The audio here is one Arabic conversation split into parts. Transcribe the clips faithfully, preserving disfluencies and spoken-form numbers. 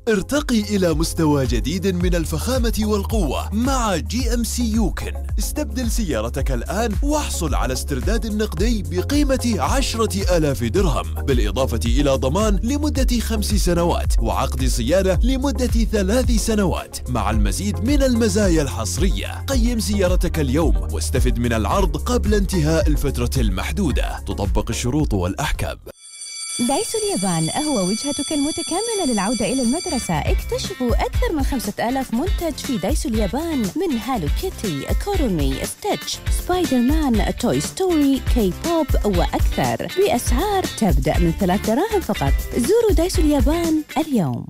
ارتقي إلى مستوى جديد من الفخامة والقوة مع جي ام سي يوكن. استبدل سيارتك الآن واحصل على استرداد نقدي بقيمة عشرة آلاف درهم، بالإضافة إلى ضمان لمدة خمس سنوات وعقد صيانة لمدة ثلاث سنوات مع المزيد من المزايا الحصرية. قيم سيارتك اليوم واستفد من العرض قبل انتهاء الفترة المحدودة. تطبق الشروط والأحكام. دايسو اليابان هو وجهتك المتكاملة للعودة إلى المدرسة. اكتشفوا أكثر من خمسة آلاف منتج في دايسو اليابان، من هالو كيتي، كورومي، ستيتش، سبايدر مان، توي ستوري، كي بوب وأكثر، بأسعار تبدأ من ثلاث دراهم فقط. زوروا دايسو اليابان اليوم.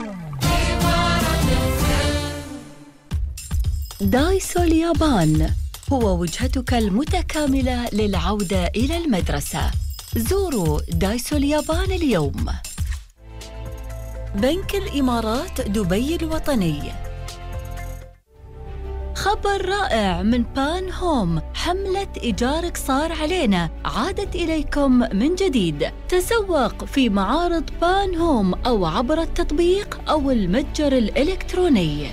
دايسو اليابان هو وجهتك المتكاملة للعودة إلى المدرسة. زوروا دايسو اليابان اليوم. بنك الإمارات دبي الوطني. خبر رائع من بان هوم، حملة إيجارك صار علينا عادت إليكم من جديد. تسوق في معارض بان هوم أو عبر التطبيق أو المتجر الإلكتروني.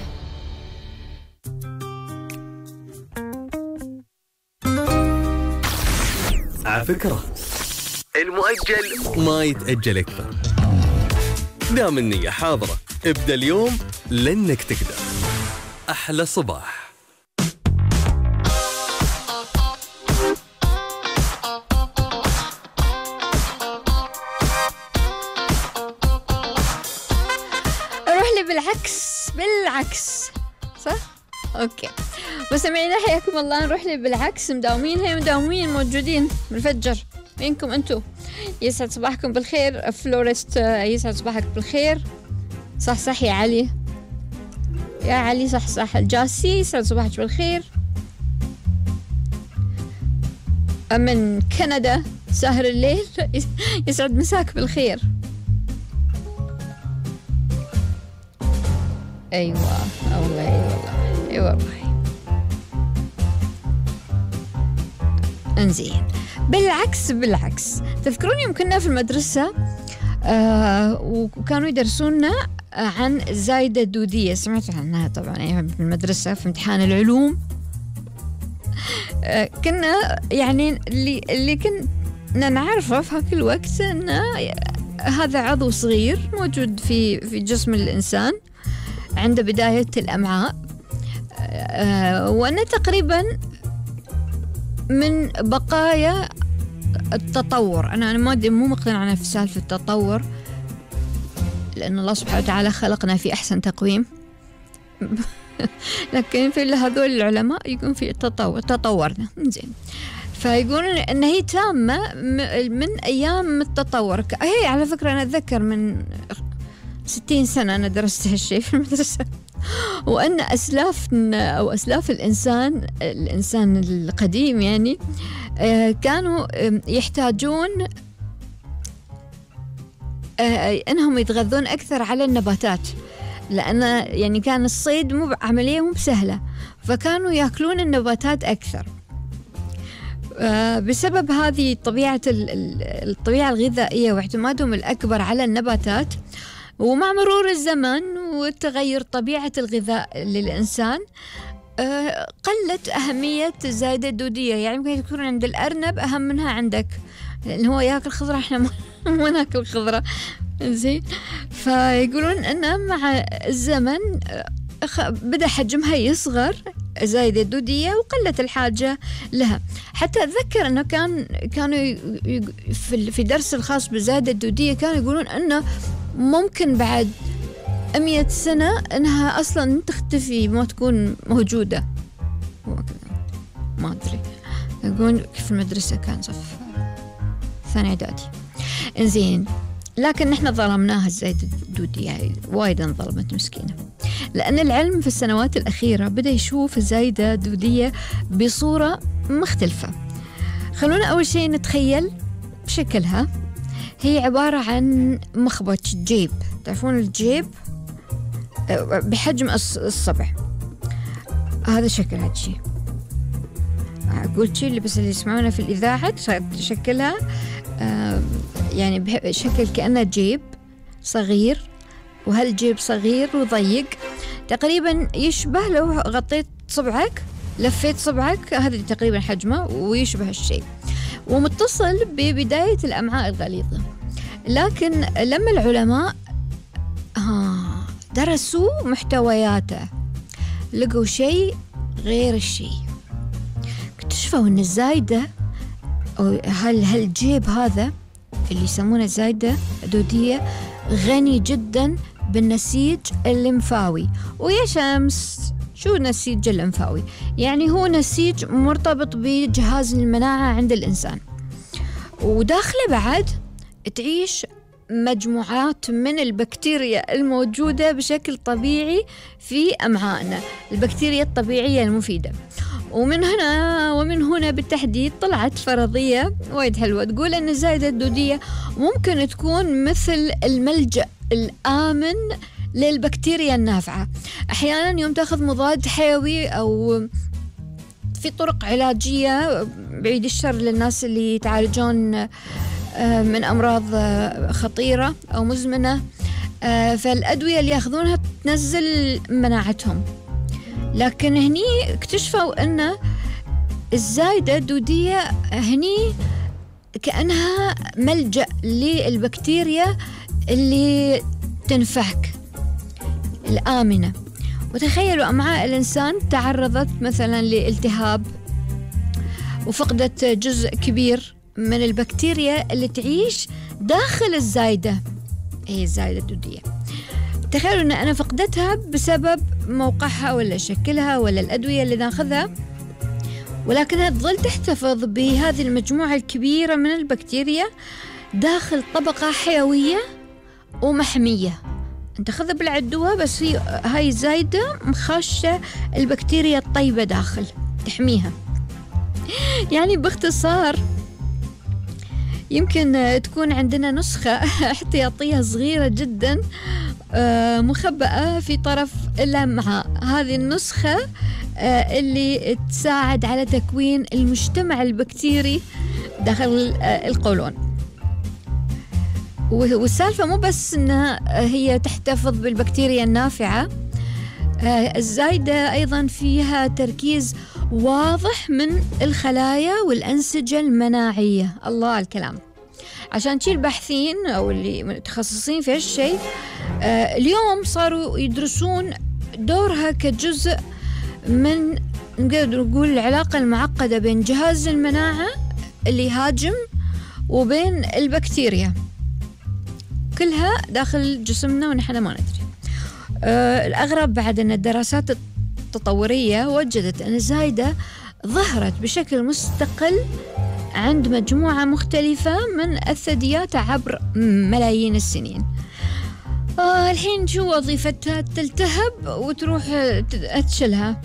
على فكرة المؤجل ما يتأجل أكثر. دام النية حاضرة، ابدأ اليوم لأنك تقدر. أحلى صباح. روح لي بالعكس بالعكس صح؟ اوكي مستمعينا حياكم الله. نروح لي بالعكس. مداومين هي مداومين موجودين بالفجر. وينكم انتو؟ يسعد صباحكم بالخير. فلورست يسعد صباحك بالخير. صح صح يا علي، يا علي صح صح. الجاسي يسعد صباحك بالخير. من كندا سهر الليل يسعد مساك بالخير. ايوه الله ايوه ايوه والله. انزين بالعكس بالعكس. تذكرون يوم كنا في المدرسة آه وكانوا يدرسونا عن الزايدة الدودية؟ سمعت عنها طبعا أيام في المدرسة في امتحان العلوم. آه كنا يعني اللي اللي كنا نعرفه في هاك الوقت أن هذا عضو صغير موجود في في جسم الإنسان عند بداية الأمعاء، آه وأنه تقريبا من بقايا التطور. أنا أنا مو مقتنعة في سالفة التطور، لأن الله سبحانه وتعالى خلقنا في أحسن تقويم لكن في هذول العلماء يكون في التطور، تطورنا زين. فيقولون أن هي تامة من أيام التطور. هي على فكرة أنا أتذكر من ستين سنة أنا درست هالشيء في المدرسة، وأن أسلافنا أو أسلاف الإنسان الإنسان القديم يعني كانوا يحتاجون أنهم يتغذون أكثر على النباتات، لأن يعني كان الصيد مو عملية مو بسهلة، فكانوا يأكلون النباتات أكثر. بسبب هذه طبيعة الطبيعة الغذائية واعتمادهم الأكبر على النباتات، ومع مرور الزمن وتغير طبيعة الغذاء للإنسان قلت أهمية الزايدة الدودية. يعني ممكن يكون عند الأرنب أهم منها عندك، لأن هو يأكل خضرة، إحنا ما نأكل خضرة زين. فيقولون أن مع الزمن بدأ حجمها يصغر زايدة الدودية وقلت الحاجة لها. حتى أتذكر أنه كان كانوا في درس الخاص بالزايدة الدودية كانوا يقولون أنه ممكن بعد مئة سنة أنها أصلا تختفي، ما تكون موجودة. ما أدري، يقولون في المدرسة كان صف ثاني إعدادي. إنزين، لكن نحن ظلمناها الزايدة الدودية، وايد انظلمت مسكينة، لأن العلم في السنوات الأخيرة بدأ يشوف الزايدة الدودية بصورة مختلفة. خلونا أول شيء نتخيل شكلها. هي عبارة عن مخبط جيب، تعرفون الجيب بحجم الصبع، هذا شكل هذا الشيء. أقول شيء اللي بس اللي يسمعونه في الإذاعة شكلها يعني بشكل كأنه جيب صغير وهالجيب صغير وضيق تقريبا يشبه لو غطيت صبعك لفيت صبعك، هذا تقريبا حجمه ويشبه الشيء، ومتصل ببداية الأمعاء الغليظة. لكن لما العلماء درسوا محتوياته لقوا شيء غير الشيء، اكتشفوا أن الزايدة أو هالجيب هذا اللي يسمونه الزايدة الدودية غني جدا بالنسيج الليمفاوي. ويا شمس شو النسيج الليمفاوي؟ يعني هو نسيج مرتبط بجهاز المناعة عند الإنسان، وداخله بعد تعيش مجموعات من البكتيريا الموجودة بشكل طبيعي في أمعائنا، البكتيريا الطبيعية المفيدة. ومن هنا ومن هنا بالتحديد طلعت فرضية وايد حلوة تقول أن الزايدة الدودية ممكن تكون مثل الملجأ الآمن للبكتيريا النافعة. أحيانا يوم تأخذ مضاد حيوي أو في طرق علاجية، بعيد الشر للناس اللي يتعالجون من أمراض خطيرة أو مزمنة، فالأدوية اللي يأخذونها تنزل مناعتهم. لكن هني اكتشفوا أن الزايدة الدودية هني كأنها ملجأ للبكتيريا اللي تنفعك الآمنة. وتخيلوا أمعاء الإنسان تعرضت مثلا لالتهاب وفقدت جزء كبير من البكتيريا اللي تعيش داخل الزايدة، هي الزايدة الدودية. تخيلوا أن أنا فقدتها بسبب موقعها ولا شكلها ولا الأدوية اللي ناخذها، ولكنها تظل تحتفظ بهذه المجموعة الكبيرة من البكتيريا داخل طبقة حيوية ومحمية. انت خذها بالعدوها، بس هي هاي الزايدة مخاشة البكتيريا الطيبة داخل تحميها. يعني باختصار يمكن تكون عندنا نسخة احتياطية صغيرة جدا مخبأة في طرف الأمعاء، هذه النسخة اللي تساعد على تكوين المجتمع البكتيري داخل القولون. والسالفة مو بس أنها هي تحتفظ بالبكتيريا النافعة، الزايدة أيضا فيها تركيز واضح من الخلايا والأنسجة المناعية. الله الكلام. عشان تشيل الباحثين أو اللي متخصصين في هالشيء اليوم صاروا يدرسون دورها كجزء من نقدر نقول العلاقة المعقدة بين جهاز المناعة اللي يهاجم وبين البكتيريا، كلها داخل جسمنا ونحن ما ندري. أه الأغرب بعد أن الدراسات التطورية وجدت أن الزايدة ظهرت بشكل مستقل عند مجموعة مختلفة من الثدييات عبر ملايين السنين. آه الحين شو وظيفتها؟ تلتهب وتروح تشلها.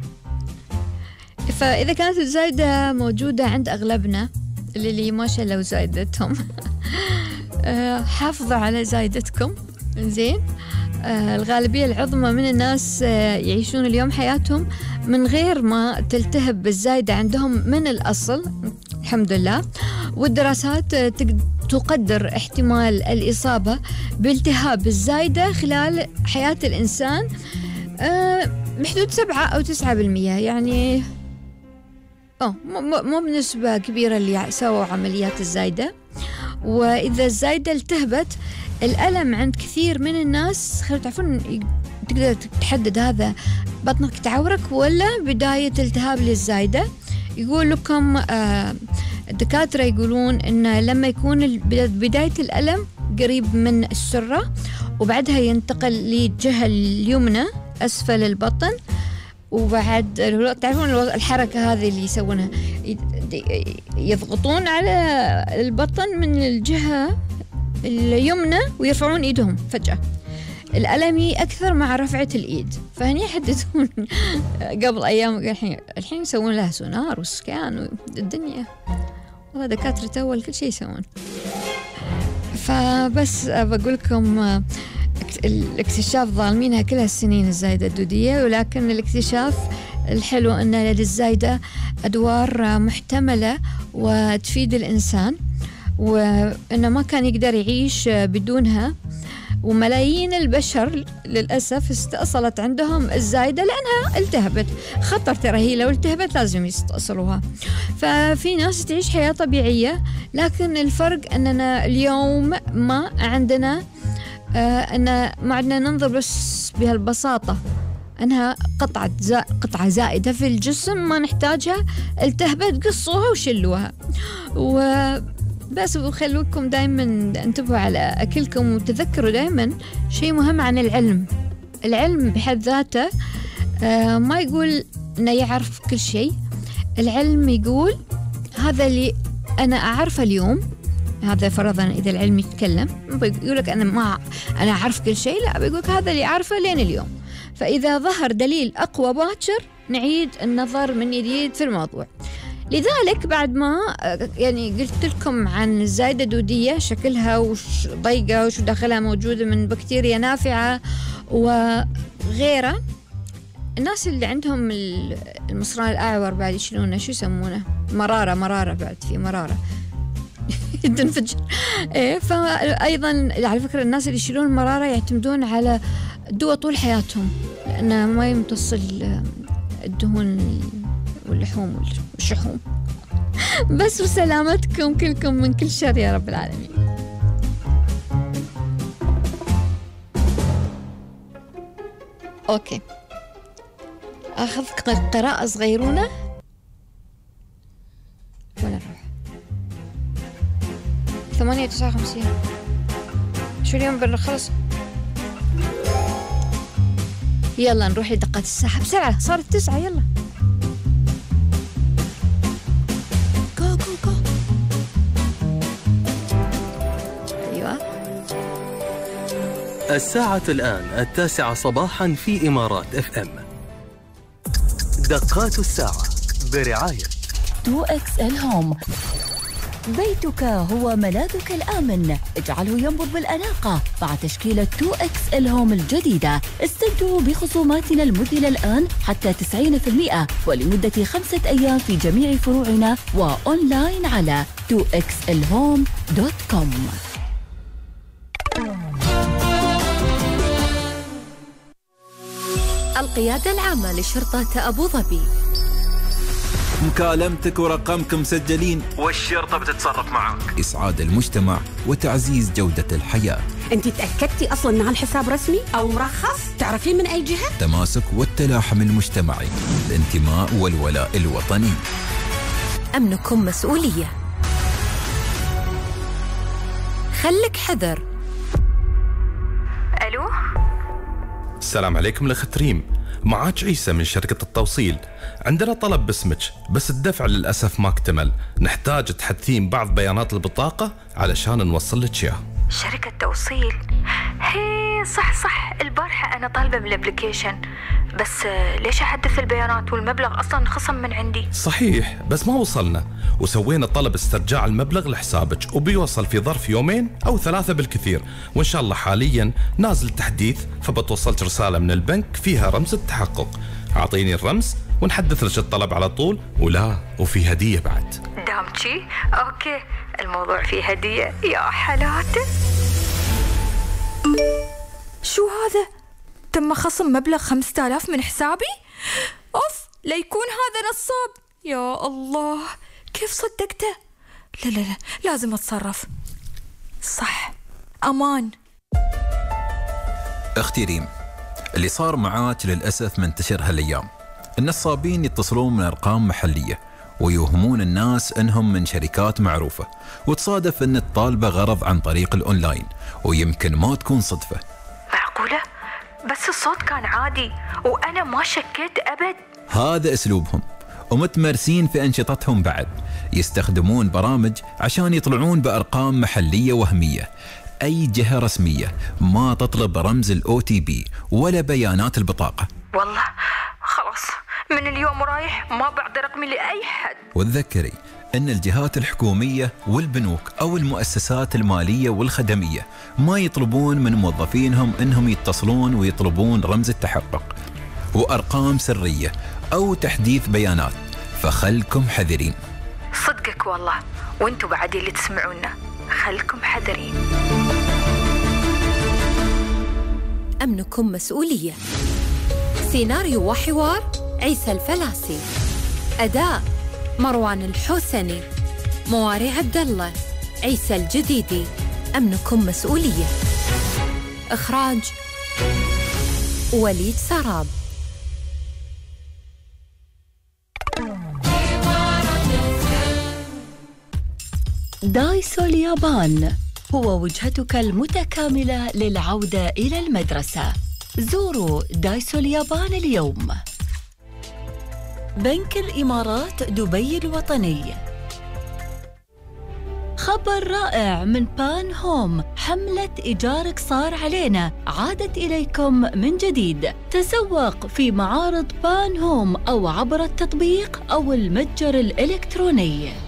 فإذا كانت الزايدة موجودة عند أغلبنا اللي ما شلوا زايدتهم آه حافظوا على زايدتكم. زين. آه الغالبية العظمى من الناس آه يعيشون اليوم حياتهم من غير ما تلتهب بالزايدة عندهم من الأصل الحمد لله. والدراسات آه تقدر احتمال الإصابة بالتهاب الزايدة خلال حياة الإنسان آه بحدود سبعة أو تسعة بالمية، يعني أوه مو بنسبة كبيرة اللي سووا عمليات الزايدة. وإذا الزايدة التهبت الألم عند كثير من الناس، خلوا تعرفون تقدر تحدد هذا بطنك تعورك ولا بداية التهاب للزايدة. يقول لكم آه الدكاترة يقولون إن لما يكون بداية الألم قريب من السرة وبعدها ينتقل للجهة اليمنى أسفل البطن، وبعد تعرفون الحركة هذه اللي يسوونها يضغطون على البطن من الجهة اليمنى ويرفعون إيدهم فجأة، الألم أكثر مع رفعة الإيد. فهني يحدثون قبل أيام الحين الحين يسوون لها سونار وسكان والدنيا، والله دكاترة أول كل شيء يسوون. فبس بقول لكم الاكتشاف ظالمينها كل هالسنين الزايدة الدودية، ولكن الاكتشاف الحلو أن للزايدة أدوار محتملة وتفيد الإنسان، وأنه ما كان يقدر يعيش بدونها. وملايين البشر للأسف استأصلت عندهم الزايدة لأنها التهبت. خطر ترى، هي لو التهبت لازم يستأصلوها. ففي ناس تعيش حياة طبيعية، لكن الفرق أننا اليوم ما عندنا آه أن ما عندنا ننظر بس بهالبساطة أنها قطعة زا قطعة زائدة في الجسم ما نحتاجها، التهبت قصوها وشلوها. وبس وخلوكم دايما انتبهوا على أكلكم، وتذكروا دايما شيء مهم عن العلم. العلم بحد ذاته آه ما يقول أنه يعرف كل شيء. العلم يقول هذا اللي أنا أعرفه اليوم، هذا فرضا إذا العلم يتكلم بيقول لك أنا ما أنا أعرف كل شيء، لا بيقول لك هذا اللي أعرفه لين اليوم. فإذا ظهر دليل أقوى باكر نعيد النظر من جديد في الموضوع. لذلك بعد ما يعني قلت لكم عن الزايدة الدودية شكلها وش ضيقة وش داخلها موجودة من بكتيريا نافعة وغيرها، الناس اللي عندهم المصران الأعور بعد يشيلونه، شو يسمونه؟ مرارة مرارة بعد في مرارة تنفجر. إيه، فأيضا على فكرة الناس اللي يشيلون المرارة يعتمدون على دواء طول حياتهم لأنه ما يمتص الدهون واللحوم والشحوم. بس وسلامتكم كلكم من كل شر يا رب العالمين. أوكي، أخذ قراءة صغيرونة ولا نروح؟ ثمانية تسعة خمسين. شو اليوم بنخلص؟ يلا نروح لدقات الساحة بسرعة، صارت تسعة. يلا جو جو جو. أيوة، الساعة الآن التاسعة صباحا في إمارات اف ام. دقات الساعة برعاية تو إكس إل هوم. بيتك هو ملاذك الآمن، اجعله ينبض بالأناقة مع تشكيلة تو إكس إل هوم الجديدة. استمتعوا بخصوماتنا المذهلة الآن حتى تسعين بالمئة ولمدة خمسة أيام في جميع فروعنا وأونلاين على تو إكس إل هوم دوت كوم. القيادة العامة لشرطة أبو ظبي. مكالمتك ورقمك مسجلين والشرطة بتتصرف معك. إسعاد المجتمع وتعزيز جودة الحياة. أنت تأكدتي أصلاً أن هالحساب رسمي أو مرخص؟ تعرفين من أي جهة؟ تماسك والتلاحم المجتمعي، الانتماء والولاء الوطني. أمنكم مسؤولية، خلك حذر. ألو، السلام عليكم الأخت ريم، معاك عيسى من شركة التوصيل. عندنا طلب باسمك بس الدفع للأسف ما اكتمل، نحتاج تحدثين بعض بيانات البطاقة علشان نوصل لك إياه. شركة توصيل؟ هي صح صح، البارحة أنا طالبة من الابليكيشن، بس ليش أحدث البيانات والمبلغ أصلا خصم من عندي؟ صحيح، بس ما وصلنا وسوينا طلب استرجاع المبلغ لحسابك وبيوصل في ظرف يومين أو ثلاثة بالكثير، وإن شاء الله حاليا نازل تحديث، فبتوصلك رسالة من البنك فيها رمز التحقق. أعطيني الرمز ونحدث لك الطلب على طول، ولا وفي هدية بعد. دامتشي أوكي، الموضوع فيه هدية يا حلاته. شو هذا؟ تم خصم مبلغ خمسة آلاف من حسابي؟ أوف، ليكون هذا نصاب. يا الله، كيف صدقته؟ لا لا لا، لازم أتصرف. صح، أمان. أختي ريم، اللي صار معاك للأسف منتشر هالأيام. النصابين يتصلون من أرقام محلية ويوهمون الناس أنهم من شركات معروفة، وتصادف أن الطالبة غرض عن طريق الأونلاين، ويمكن ما تكون صدفة. معقولة؟ بس الصوت كان عادي وأنا ما شكيت أبد. هذا أسلوبهم، ومتمرسين في أنشطتهم بعد. يستخدمون برامج عشان يطلعون بأرقام محلية وهمية. أي جهة رسمية ما تطلب رمز الأو تي بي ولا بيانات البطاقة. والله خلاص، من اليوم رايح ما بعد رقمي لأي حد. وتذكري أن الجهات الحكومية والبنوك أو المؤسسات المالية والخدمية ما يطلبون من موظفينهم أنهم يتصلون ويطلبون رمز التحقق وأرقام سرية أو تحديث بيانات، فخلكم حذرين. صدقك والله، وانتوا بعد اللي تسمعونا خلكم حذرين. أمنكم مسؤولية. سيناريو وحوار عيسى الفلاسي. أداء مروان الحوسني، مواري عبد الله، عيسى الجديدي. أمنكم مسؤولية. إخراج وليد سراب. دايسو اليابان هو وجهتك المتكاملة للعودة إلى المدرسة. زوروا دايسو اليابان اليوم. بنك الإمارات دبي الوطني. خبر رائع من بان هوم، حملة إيجارك صار علينا عادت إليكم من جديد. تسوق في معارض بان هوم أو عبر التطبيق أو المتجر الإلكتروني.